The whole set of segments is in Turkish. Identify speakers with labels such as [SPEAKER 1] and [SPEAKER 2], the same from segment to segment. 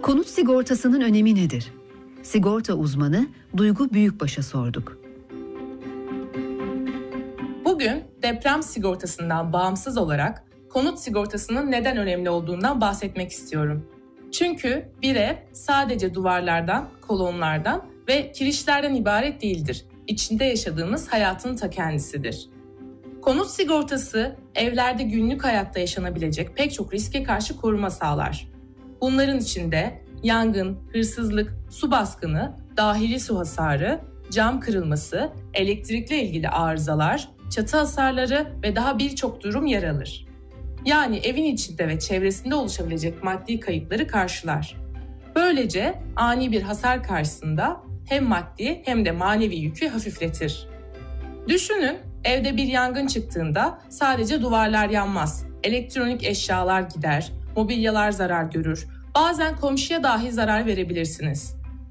[SPEAKER 1] Konut sigortasının önemi nedir? Sigorta uzmanı Duygu Büyükbaş'a sorduk.
[SPEAKER 2] Bugün deprem sigortasından bağımsız olarak konut sigortasının neden önemli olduğundan bahsetmek istiyorum. Çünkü bir ev sadece duvarlardan, kolonlardan ve kirişlerden ibaret değildir. İçinde yaşadığımız hayatın ta kendisidir. Konut sigortası evlerde günlük hayatta yaşanabilecek pek çok riske karşı koruma sağlar. Bunların içinde yangın, hırsızlık, su baskını, dahili su hasarı, cam kırılması, elektrikle ilgili arızalar, çatı hasarları ve daha birçok durum yer alır. Yani evin içinde ve çevresinde oluşabilecek maddi kayıpları karşılar. Böylece ani bir hasar karşısında hem maddi hem de manevi yükü hafifletir. Düşünün, evde bir yangın çıktığında sadece duvarlar yanmaz, elektronik eşyalar gider, mobilyalar zarar görür, bazen komşuya dahi zarar verebilirsiniz.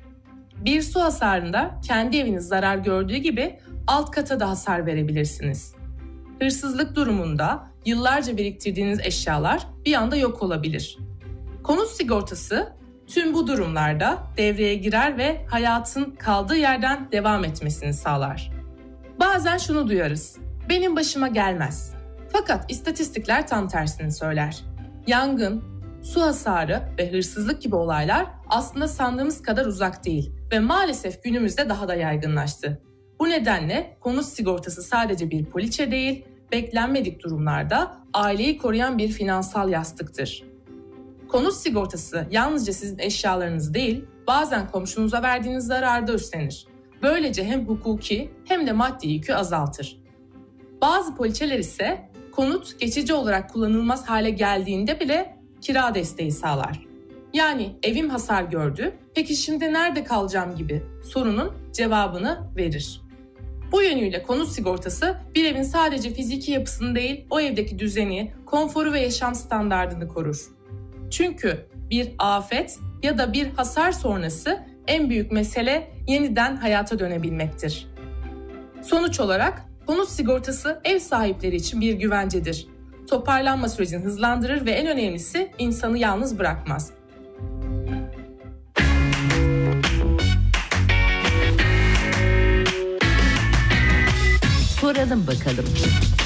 [SPEAKER 2] Bir su hasarında kendi eviniz zarar gördüğü gibi alt kata da hasar verebilirsiniz. Hırsızlık durumunda yıllarca biriktirdiğiniz eşyalar bir anda yok olabilir. Konut sigortası tüm bu durumlarda devreye girer ve hayatın kaldığı yerden devam etmesini sağlar. Bazen şunu duyarız: benim başıma gelmez. Fakat istatistikler tam tersini söyler. Yangın, su hasarı ve hırsızlık gibi olaylar aslında sandığımız kadar uzak değil ve maalesef günümüzde daha da yaygınlaştı. Bu nedenle konut sigortası sadece bir poliçe değil, beklenmedik durumlarda aileyi koruyan bir finansal yastıktır. Konut sigortası yalnızca sizin eşyalarınız değil, bazen komşunuza verdiğiniz zararı da üstlenir. Böylece hem hukuki hem de maddi yükü azaltır. Bazı poliçeler ise konut geçici olarak kullanılmaz hale geldiğinde bile kira desteği sağlar. Yani evim hasar gördü, peki şimdi nerede kalacağım gibi sorunun cevabını verir. Bu yönüyle konut sigortası bir evin sadece fiziki yapısını değil, o evdeki düzeni, konforu ve yaşam standardını korur. Çünkü bir afet ya da bir hasar sonrası en büyük mesele yeniden hayata dönebilmektir. Sonuç olarak konut sigortası ev sahipleri için bir güvencedir. Toparlanma sürecini hızlandırır ve en önemlisi insanı yalnız bırakmaz.
[SPEAKER 1] Soralım bakalım.